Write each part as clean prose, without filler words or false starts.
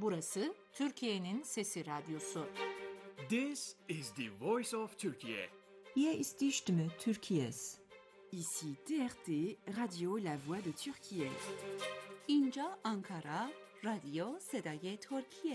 Burası Türkiye'nin Sesi Radyosu. This is the voice of Turkey. Hier ist die Stimme Türkiye's. Ici TRT, Radio La Voix de Türkiye. اینجا آنکارا، رادیو صدای ترکیه.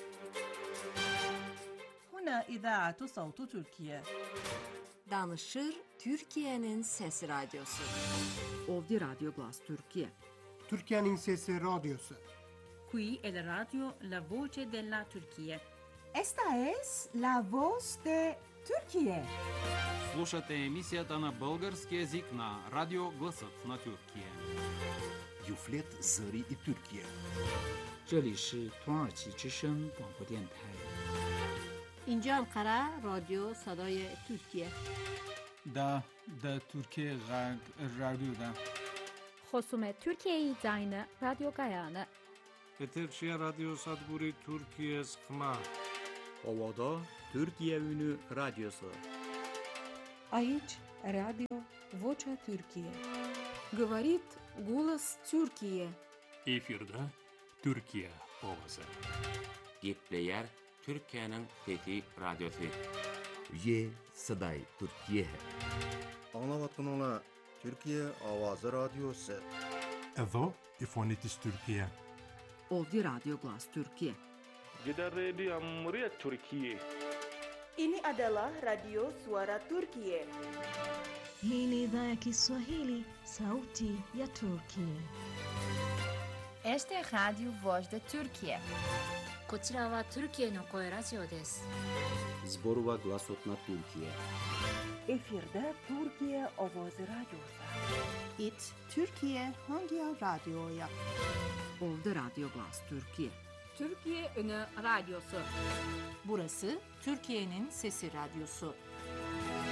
هنا إذاعة صوت تركيا. Danışır Türkiye'nin Sesi Radyosu. Ovdje Radio Glas Türkiye. Türkiye'nin Sesi Radyosu. Qui è la radio La Voce della Turchia. Esta es la voz de Türkiye. Слушате емисията на български език на Радио Гласът на Тюркия. Юфлет Зари и Türkiye. 这里是土耳其之声广播电台。 اینجا آنکارا، رادیو صدای ترکیه. دا Türkiye Radyo'da. خصوم ترکیه زاین رادیو گایانه. Eterşehir Radyo Sadburi Türkiye Sıkma. Ovada Türkiye Ünü Radyosu. Aici Radio Vocea Türkiye. Говорит голос Türkiye. Efirde Türkiye Ovası. Gepleyer Türkiye'nin Fethi Radyosu. Ye Saday Türkiye. Anlavatkanlar Türkiye Avazı Radyosu. Evo İfonitis Türkiye. Ovdje Radio Glas Türkiye. Gider Radio Amriya Türkiye. Ini adalah Radio Suara Turkiye. Hii ni idhaa ya Kiswahili, Sauti ya Turkiye. Este es Radio Voz de Turkiye. こちらはトルキエの声ラジオです。 Zborova Glasot na Türkiye. Efirde Türkiye Ovoz Radyosu. It Türkiye Hangi Radyo'ya? Ovdje Radio Glas Türkiye. Türkiye Ünü Radyosu. Burası Türkiye'nin Sesi Radyosu.